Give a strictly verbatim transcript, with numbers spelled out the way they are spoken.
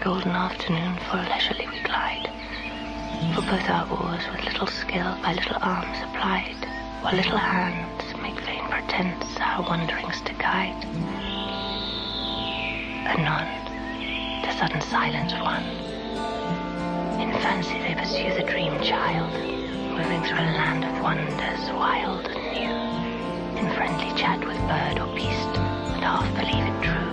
golden afternoon full leisurely we glide, for both our oars with little skill by little arms applied, while little hands make vain pretense our wanderings to guide. Anon, the sudden silence won. In fancy they pursue the dream child, moving through a land of wonders wild and new, in friendly chat with bird or beast, and half believe it true.